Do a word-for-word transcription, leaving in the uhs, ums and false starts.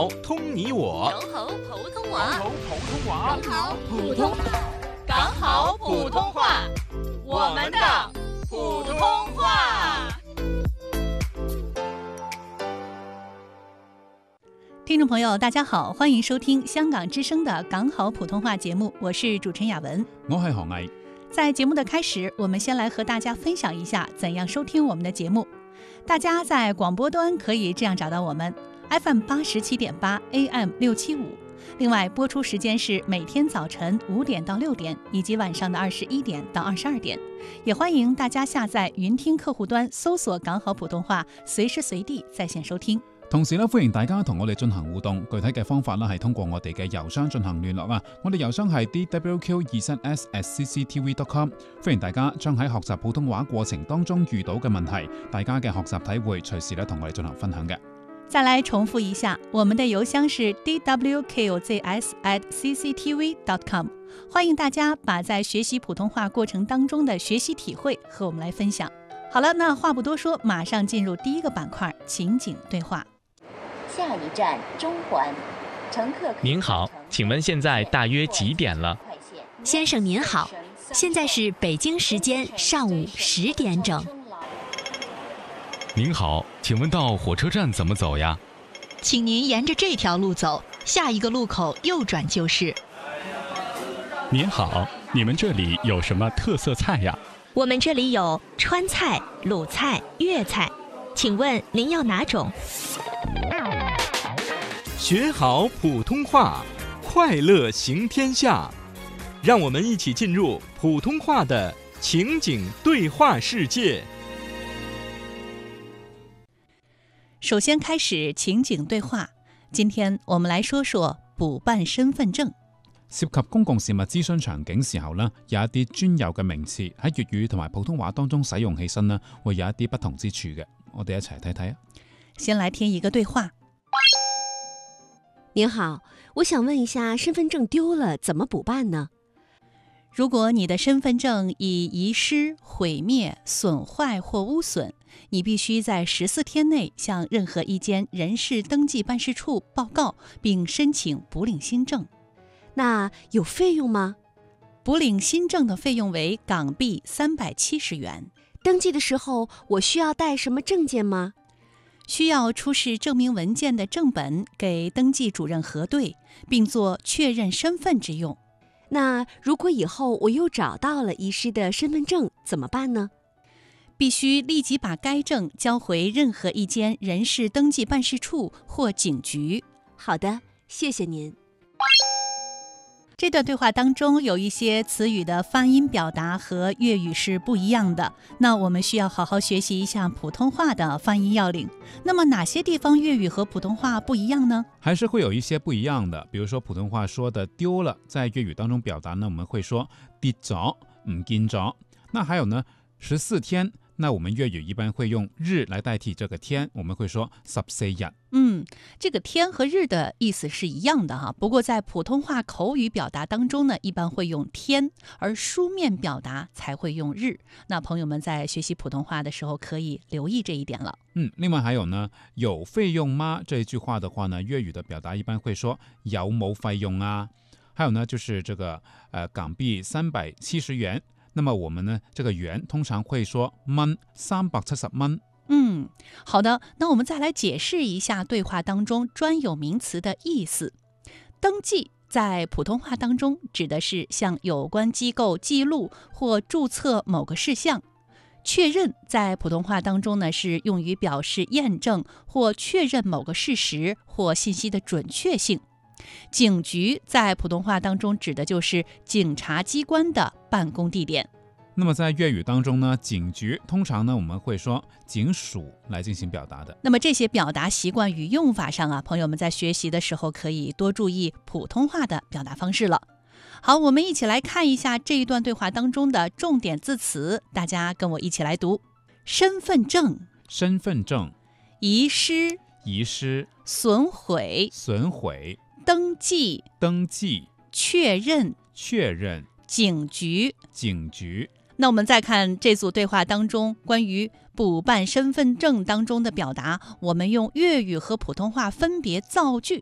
好通你我， 港好普通話， 港好普通話， 港好普通話，港好普通話，我們的普通話。 听众朋友大家好，欢迎收听香港之声的港好普通话节目，我是主持人雅文， 我係何毅。 在节目的开始，我们先来和大家分享一下怎样收听我们的节目。大家在广播端可以这样找到我们 F M 八十七点八 A M 六七五，另外播出时间是每天早晨五点到六點，以及晚上的二十一點到二十二點。也歡迎大家下載雲聽客戶端，搜索港好普通話，隨時隨地在線收聽。 同時咧，歡迎大家同我哋進行互動，具體嘅方法咧係通過我哋嘅郵箱進行聯絡啊！我哋郵箱係 d w q 二七 s at c c t v dot com， 歡迎大家將喺學習普通話過程當中遇到嘅問題，大家嘅學習體會，隨時咧同我哋進行分享嘅。 再來重複一下，我們的郵箱是 d w q z s at c c t v dot com， 歡迎大家把在學習普通話過程當中的學習體會和我們來分享。好了，那話不多說，馬上進入第一個板塊，情景對話。 下一站中環，乘客您好，請問現在大約幾點了？ 先生您好，現在是北京時間上午十點整。 您好，請問到火車站怎麼走呀？ 請您沿着這條路走，下一個路口右轉就是。 您好，你們這裡有什麼特色菜呀？ 我們這裡有川菜、魯菜、粵菜，請問您要哪種？ 學好普通話，快樂行天下。讓我們一起進入普通話的情景對話世界。 首先開始情景對話，今天我們來說說補辦身份證。 涉及公共事務諮詢場景時候呢，有一啲專有嘅名詞喺粵語同埋普通話當中使用起身呢，會有一啲不同之處嘅。我哋一齊睇睇啊。 先來聽一個對話。 您好，我想問一下，身份證丟了怎麼補辦呢？ 如果你的身份證已遺失、毀滅、損壞或污損，你必須在十四天內向任何一間人事登記辦事處報告，並申請補領新證。 那有費用嗎？ 補領新證的費用為港幣三百七十元。 登記的時候，我需要帶什麼證件嗎？ 需要出示證明文件的正本給登記主任核對，並做確認身份之用。 那如果以後我又找到了遺失的身份證怎麼辦呢？ 必須立即把該證交回任何一間人事登記辦事處或警局。 好的，謝謝您。 這段對話當中有一些詞語的發音表達和粵語是不一樣的，那我們需要好好學習一下普通話的發音要領。那麼哪些地方粵語和普通話不一樣呢？ 還是會有一些不一樣的，比如說普通話說的丟了，在粵語當中表達呢，我們會說跌咗、唔見咗。那還有呢，十四天，那我們粵語一般會用日來代替這個天，我們會說十四日。 嗯，這個天和日的意思是一樣的哈，不過在普通話口語表達當中呢，一般會用天，而書面表達才會用日。那朋友們在學習普通話的時候可以留意這一點了。 嗯，另外還有呢，有費用嗎？這一句話的話呢，粵語的表達一般會說有冇費用啊？還有呢，就是這個呃港幣三百七十元。那麼我們呢，這個元通常會說蚊，三百七十蚊。 嗯，好的，那我們再來解釋一下對話當中專有名詞的意思。登記在普通話當中指的是向有關機構記錄或註冊某個事項。確認在普通話當中呢，是用於表示驗證或確認某個事實或信息的準確性。警局在普通話當中指的就是警察機關的辦公地點。 那麼在粵語當中呢，警局通常呢我們會說警署來進行表達的。 那麼這些表達習慣與用法上啊，朋友們在學習的時候可以多注意普通話的表達方式了。好，我們一起來看一下這一段對話當中的重點字詞，大家跟我一起來讀：身份證、 身份證、 遺失、 遺失、 損毀、 損毀、 登記、 登記、 確認、 確認、 警局、 警局。 那我們再看這組對話當中關於補辦身份證當中的表達，我們用粵語和普通話分別造句，